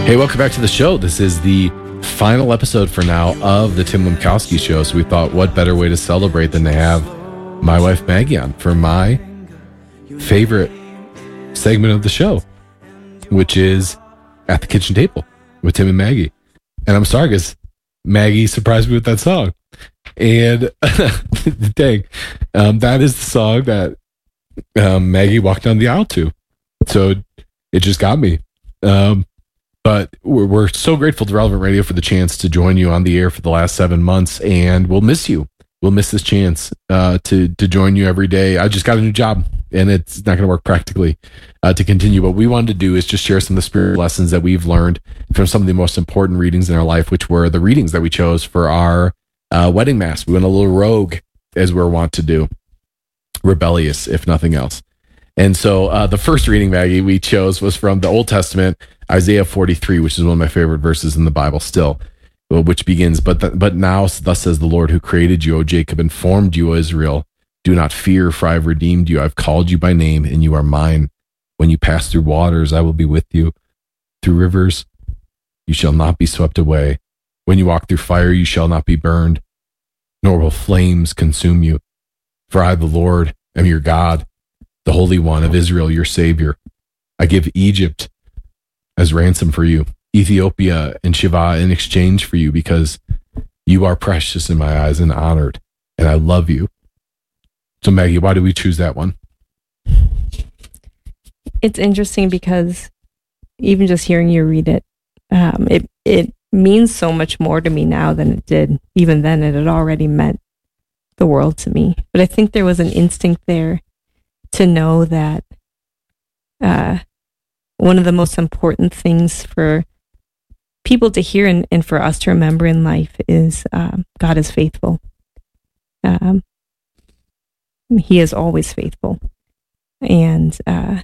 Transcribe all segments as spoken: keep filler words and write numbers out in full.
Hey, welcome back to the show. This is the final episode for now of the Tim Lemkowski Show. So we thought, what better way to celebrate than to have my wife Maggie on for my favorite segment of the show, which is At the Kitchen Table with Tim and Maggie. And I'm sorry, because Maggie surprised me with that song. And dang, um, that is the song that um, Maggie walked down the aisle to. So it just got me. Um, but we're, we're so grateful to Relevant Radio for the chance to join you on the air for the last seven months. And we'll miss you. We'll miss this chance uh, to, to join you every day. I just got a new job and it's not going to work practically uh, to continue. What we wanted to do is just share some of the spirit lessons that we've learned from some of the most important readings in our life, which were the readings that we chose for our uh, wedding mass. We went a little rogue, as we're wont to do, rebellious, if nothing else. And so uh, the first reading, Maggie, we chose was from the Old Testament, Isaiah forty-three, which is one of my favorite verses in the Bible still, which begins, but th- but now thus says the Lord who created you, O Jacob, and formed you, O Israel. Do not fear, for I have redeemed you. I've called you by name, and you are mine. When you pass through waters, I will be with you. Through rivers, you shall not be swept away. When you walk through fire, you shall not be burned, nor will flames consume you. For I, the Lord, am your God, the Holy One of Israel, your Savior. I give Egypt as ransom for you, Ethiopia and Shiva in exchange for you, because you are precious in my eyes and honored, and I love you. So Maggie, why did we choose that one? It's interesting because even just hearing you read it, um, it it means so much more to me now than it did even then. It had already meant the world to me. But I think there was an instinct there to know that uh, one of the most important things for people to hear and, and for us to remember in life is um, God is faithful. Um, he is always faithful. And uh,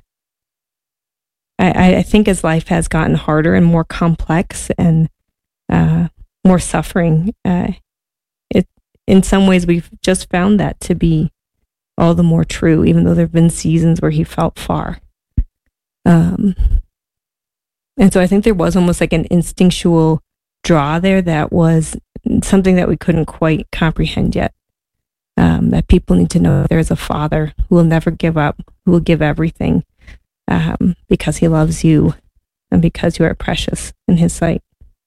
I, I think as life has gotten harder and more complex and uh, more suffering, uh, it in some ways we've just found that to be all the more true, even though there have been seasons where he felt far. Um, and so I think there was almost like an instinctual draw there that was something that we couldn't quite comprehend yet. Um, that people need to know there is a Father who will never give up, who will give everything um, because he loves you and because you are precious in his sight.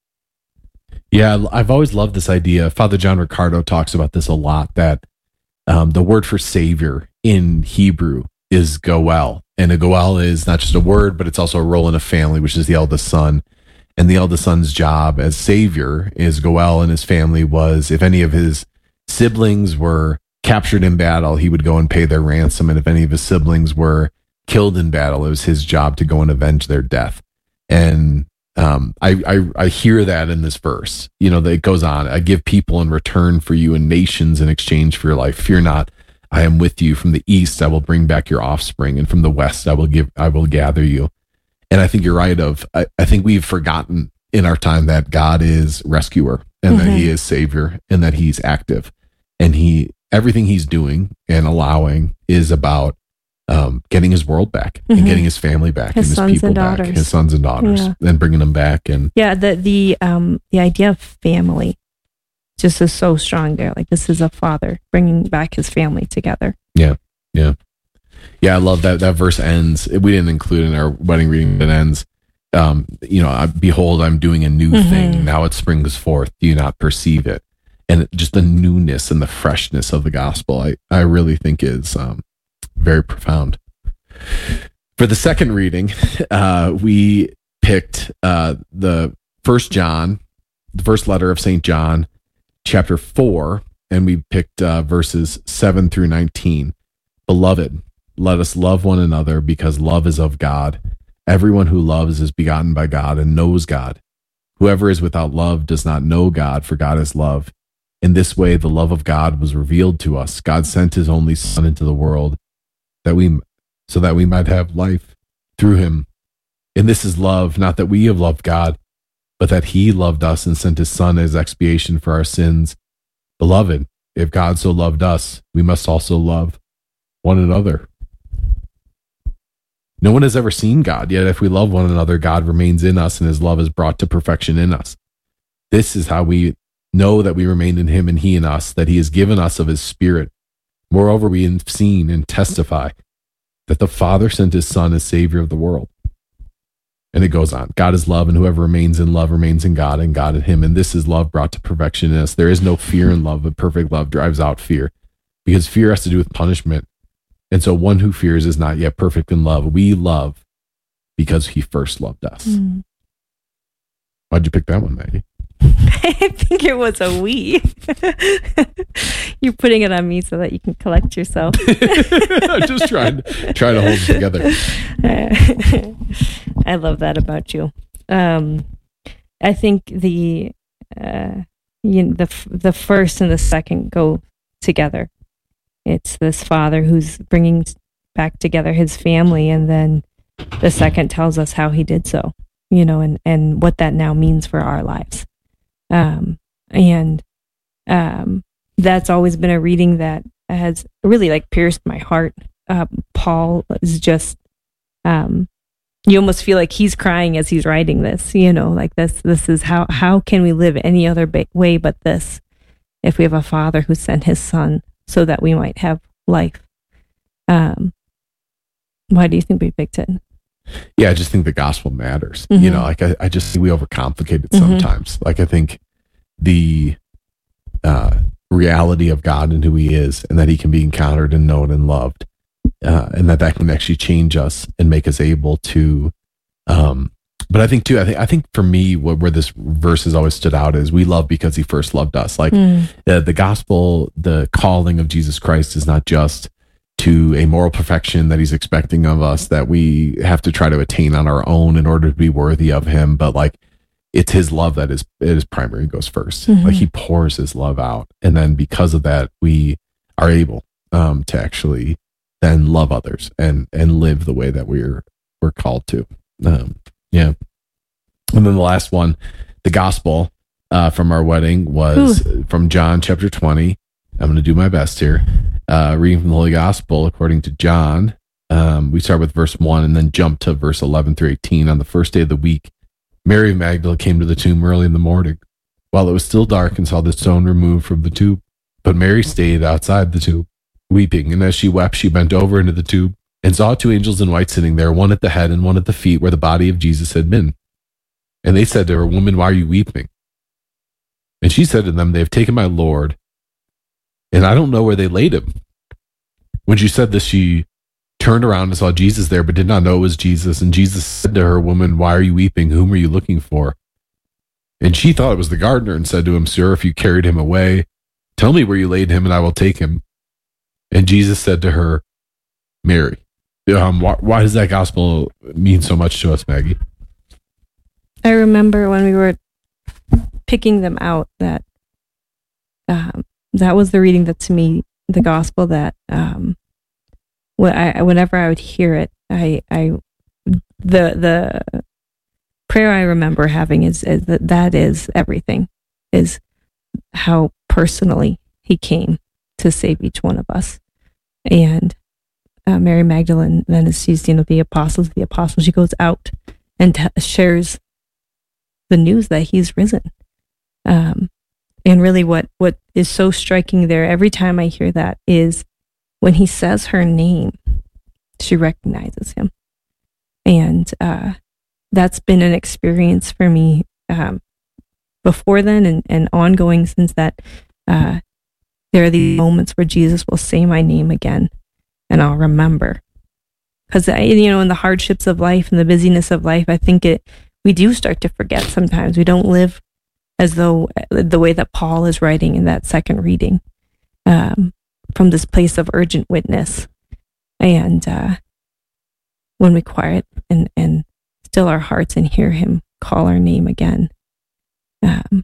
Yeah, I've always loved this idea. Father John Ricardo talks about this a lot, that um, the word for Savior in Hebrew is Goel. And a Goel is not just a word, but it's also a role in a family, which is the eldest son. And the eldest son's job as Savior is Goel, and his family was, if any of his siblings were captured in battle, he would go and pay their ransom. And if any of his siblings were killed in battle, it was his job to go and avenge their death. And um, I, I, I hear that in this verse, you know, that it goes on. I give people in return for you and nations in exchange for your life. Fear not, I am with you. From the east, I will bring back your offspring. And from the west, I will give, I will gather you. And I think you're right of, I, I think we've forgotten in our time that God is rescuer and mm-hmm. that he is Savior and that he's active. And he, everything he's doing and allowing is about um, getting his world back mm-hmm. and getting his family back his and his people and back, daughters. his sons and daughters, yeah. and bringing them back. And yeah, the the um the idea of family just is so strong there. Like, this is a father bringing back his family together. Yeah, yeah, yeah. I love that. That verse ends. We didn't include it in our wedding reading. It ends. Um, you know, I, behold, I'm doing a new mm-hmm. thing. Now it springs forth. Do you not perceive it? And just the newness and the freshness of the gospel, I, I really think is um, very profound. For the second reading, uh, we picked uh, the First John, the first letter of Saint John, chapter four, and we picked uh, verses seven through nineteen. Beloved, let us love one another, because love is of God. Everyone who loves is begotten by God and knows God. Whoever is without love does not know God, for God is love. In this way, the love of God was revealed to us. God sent his only Son into the world that we, so that we might have life through him. And this is love, not that we have loved God, but that he loved us and sent his Son as expiation for our sins. Beloved, if God so loved us, we must also love one another. No one has ever seen God, yet if we love one another, God remains in us and his love is brought to perfection in us. This is how we know that we remain in him and he in us, that he has given us of his Spirit. Moreover, we have seen and testify that the Father sent his Son as Savior of the world. And it goes on. God is love, and whoever remains in love remains in God, and God in him. And this is love brought to perfection in us. There is no fear in love, but perfect love drives out fear, because fear has to do with punishment. And so one who fears is not yet perfect in love. We love because he first loved us. Mm. Why'd you pick that one, Maggie? I think it was a we. You're putting it on me so that you can collect yourself. I'm just trying, trying to hold it together. I love that about you. Um, I think the uh, you know, the the first and the second go together. It's this father who's bringing back together his family, and then the second tells us how he did so, you know, and, and what that now means for our lives. Um, and um, that's always been a reading that has really like pierced my heart. Uh, Paul is just, um, you almost feel like he's crying as he's writing this, you know, like this, this is how, how can we live any other ba- way but this, if we have a father who sent his son so that we might have life. Um, why do you think we picked it? Yeah, I just think the gospel matters. Mm-hmm. You know, like I, I just think we overcomplicate it Mm-hmm. sometimes. Like I think the uh, reality of God and who he is, and that he can be encountered and known and loved, uh, and that that can actually change us and make us able to. Um, but I think too, I think I think for me, what, where this verse has always stood out is we love because he first loved us. Like Mm. the the gospel, the calling of Jesus Christ is not just to a moral perfection that he's expecting of us that we have to try to attain on our own in order to be worthy of him. But like, it's his love that is, it is primary, goes first. Mm-hmm. Like he pours his love out. And then because of that, we are able um, to actually then love others and, and live the way that we're, we're called to. Um, yeah. And then the last one, the gospel uh, from our wedding was Ooh. From John chapter twenty. I'm going to do my best here. Uh, reading from the Holy Gospel according to John. Um, we start with verse one and then jump to verse eleven through eighteen. On the first day of the week, Mary of Magdala came to the tomb early in the morning, while it was still dark, and saw the stone removed from the tomb. But Mary stayed outside the tomb, weeping. And as she wept, she bent over into the tomb and saw two angels in white sitting there, one at the head and one at the feet, where the body of Jesus had been. And they said to her, "Woman, why are you weeping?" And she said to them, "They have taken my Lord, and I don't know where they laid him." When she said this, she turned around and saw Jesus there, but did not know it was Jesus. And Jesus said to her, "Woman, why are you weeping? Whom are you looking for?" And she thought it was the gardener, and said to him, "Sir, if you carried him away, tell me where you laid him, and I will take him." And Jesus said to her, "Mary." Um, why, why does that gospel mean so much to us, Maggie? I remember when we were picking them out that um, that was the reading that to me, the gospel that um, when I, whenever I would hear it, I, I the the prayer I remember having is, is that that is everything, is how personally he came to save each one of us. And uh, Mary Magdalene then is sees, you know, the apostles, the apostles, she goes out and t- shares the news that he's risen. Um, and really what, what is so striking there every time I hear that is when he says her name, she recognizes him. And uh, that's been an experience for me um, before then and, and ongoing since that. Uh, there are these moments where Jesus will say my name again and I'll remember. Because, you know, in the hardships of life and the busyness of life, I think it we do start to forget sometimes. We don't live as though the way that Paul is writing in that second reading um, from this place of urgent witness. And uh, when we quiet and, and still our hearts and hear him call our name again, um,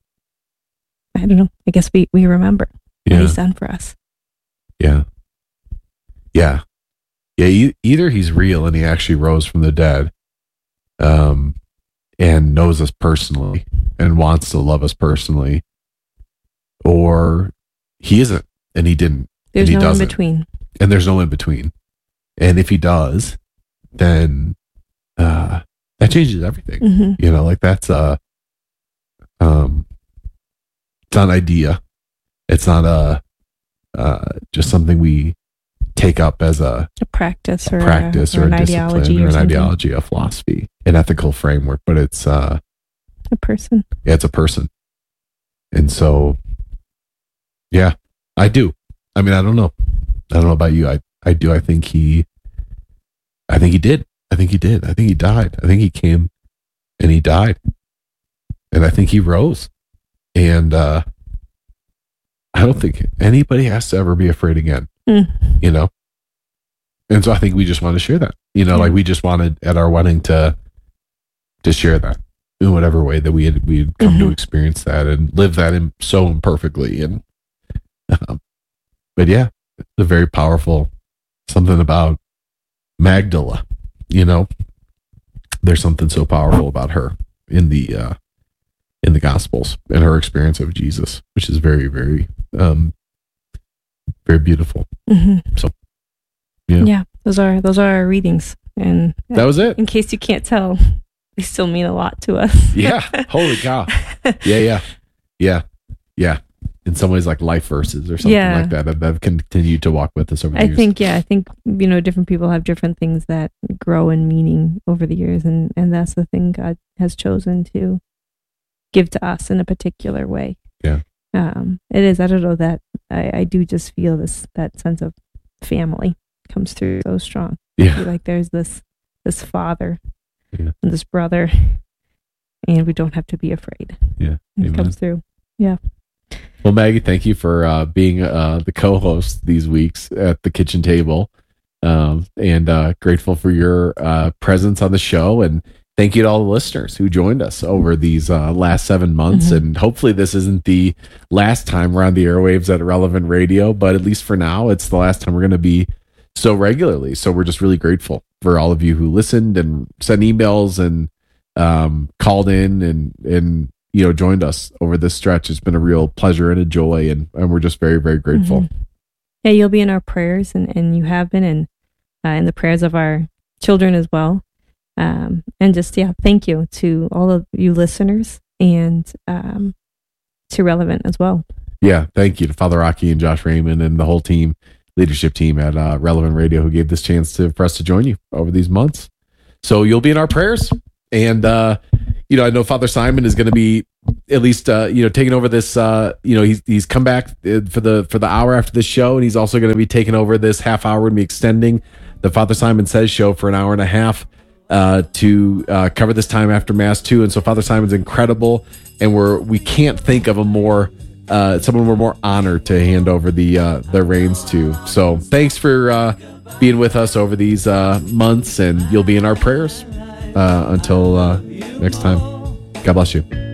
I don't know, I guess we, we remember yeah. what he's done for us. Yeah. Yeah. Yeah. E- either he's real and he actually rose from the dead, um, and knows us personally and wants to love us personally, or he isn't and he didn't. There's and he no doesn't. in between. And there's no in between. And if he does, then uh, that changes everything. Mhm. You know, like that's a, um, it's not an idea. It's not a, uh, just something we take up as a, A practice or practice a, or, or, an a discipline ideology or or an something. ideology, a philosophy, an ethical framework, but it's, uh, A person. yeah, it's a person. And so, yeah, I do. I mean, I don't know. I don't know about you. I, I do. I think he, I think he did. I think he did. I think he died. I think he came and he died. And I think he rose. And, uh, I don't think anybody has to ever be afraid again, Mm. you know? And so I think we just want to share that, you know, Yeah. like we just wanted at our wedding to, to share that in whatever way that we had, we had come to Mhm. experience that and live that in so imperfectly. And, um, but yeah, it's a very powerful, something about Magdala, you know, there's something so powerful about her in the, uh, in the Gospels and her experience of Jesus, which is very, very, um, very beautiful. Mhm. Yeah. Yeah. Those are those are our readings, and That was it. in case you can't tell, they still mean a lot to us. Yeah. Holy cow. Yeah. Yeah. Yeah. Yeah. In some ways, like life verses or something Yeah. like that, that have continued to walk with us over the I years. think, yeah, I think, you know, different people have different things that grow in meaning over the years. And, and that's the thing God has chosen to give to us in a particular way. Yeah. Um, it is, I don't know, that I, I do just feel this, that sense of family comes through so strong. I Yeah. feel like there's this, this father Yeah. and this brother, and we don't have to be afraid. Yeah. It Amen. comes through. Well, Maggie, thank you for uh, being uh, the co-host these weeks at the kitchen table, um, and uh, grateful for your uh, presence on the show. And thank you to all the listeners who joined us over these uh, last seven months. Mhm. And hopefully, this isn't the last time we're on the airwaves at Relevant Radio, but at least for now, it's the last time we're going to be so regularly. So we're just really grateful for all of you who listened and sent emails and um, called in and and. you know, joined us over this stretch. It's been a real pleasure and a joy, and, and we're just very, very grateful. Mhm. Yeah, you'll be in our prayers, and, and you have been in, uh, in the prayers of our children as well. Um, and just, yeah, thank you to all of you listeners and um, to Relevant as well. Yeah, thank you to Father Rocky and Josh Raymond and the whole team, leadership team at uh, Relevant Radio, who gave this chance to, for us to join you over these months. So you'll be in our prayers. And, uh, you know, I know Father Simon is going to be at least, uh, you know, taking over this, uh, you know, he's, he's come back for the, for the hour after this show. And he's also going to be taking over this half hour and be extending the Father Simon Says show for an hour and a half, uh, to, uh, cover this time after Mass too. And so Father Simon's incredible. And we're, we can't think of a more, uh, someone we're more honored to hand over the, uh, the reins to. So thanks for, uh, being with us over these, uh, months, and you'll be in our prayers. Uh, until uh, next time, God bless you.